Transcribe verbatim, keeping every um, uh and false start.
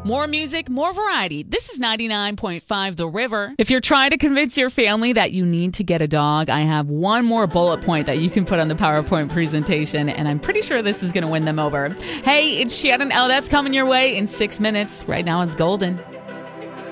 More music, more variety. This is ninety-nine point five The River. If you're trying to convince your family that you need to get a dog, I have one more bullet point that you can put on the PowerPoint presentation, and I'm pretty sure this is going to win them over. Hey, it's Shannon L. That's coming your way in six minutes. Right now it's Golden.